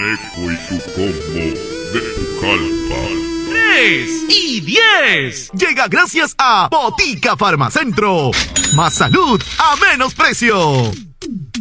Maneco y su combo de Pucallpa. 3 y 10. Llega gracias a Botica Farmacentro. Más salud a menos precio.